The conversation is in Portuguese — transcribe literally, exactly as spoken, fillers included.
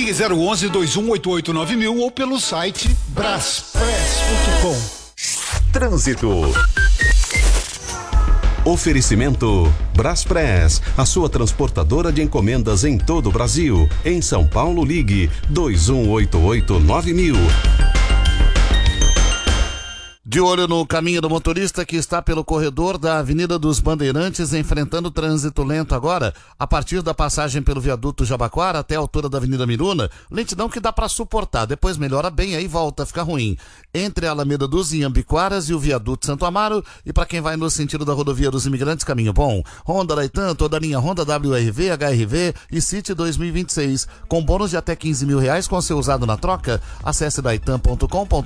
Ligue zero onze, dois um oito oito, nove mil ou pelo site braspress ponto com. Trânsito. Oferecimento Braspress, a sua transportadora de encomendas em todo o Brasil. Em São Paulo, ligue dois um oito oito, nove mil. De olho no caminho do motorista que está pelo corredor da Avenida dos Bandeirantes, enfrentando o trânsito lento agora, a partir da passagem pelo viaduto Jabaquara até a altura da Avenida Miruna, lentidão que dá para suportar, depois melhora bem, aí volta a ficar ruim. Entre a Alameda dos Inhambiquaras e o viaduto Santo Amaro, e para quem vai no sentido da rodovia dos Imigrantes, caminho bom. Honda Laitan, toda a linha Honda W R V, H R V e City dois mil e vinte e seis, com bônus de até quinze mil reais com seu usado na troca. Acesse daitan ponto com ponto